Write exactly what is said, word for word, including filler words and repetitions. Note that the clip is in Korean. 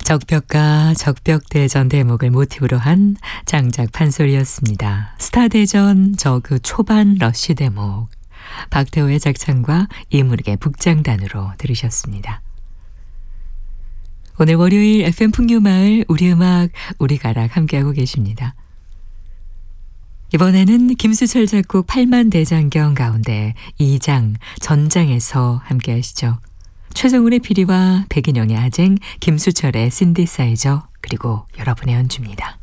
적벽과 적벽대전 대목을 모티브로 한 장작 판소리였습니다. 스타대전 저그 초반 러쉬 대목, 박태호의 작창과 이문욱의 북장단으로 들으셨습니다. 오늘 월요일 에프엠 풍류마을 우리음악 우리가락 함께하고 계십니다. 이번에는 김수철 작곡 팔만대장경 가운데 이 장 전장에서 함께하시죠. 최성훈의 피리와 백인영의 아쟁, 김수철의 신디사이저, 그리고 여러분의 연주입니다.